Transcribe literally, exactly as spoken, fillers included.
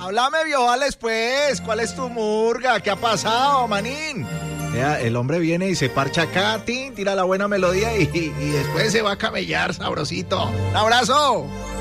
Háblame, viojales, pues. ¿Cuál es tu murga? ¿Qué ha pasado, manín? Vea, el hombre viene y se parcha acá, tin, tira la buena melodía y, y, y después se va a camellar, sabrosito. ¡Un abrazo!